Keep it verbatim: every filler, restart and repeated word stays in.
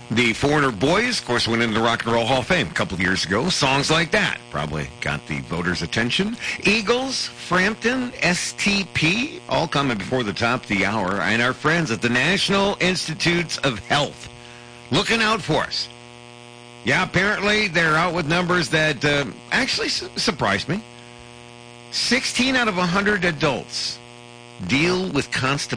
The Foreigner Boys, of course, went into the Rock and Roll Hall of Fame a couple of years ago. Songs like that probably got the voters' attention. Eagles, Frampton, S T P, all coming before the top of the hour. And our friends at the National Institutes of Health looking out for us. Yeah, apparently they're out with numbers that uh, actually su- surprised me. sixteen out of one hundred adults deal with constipation.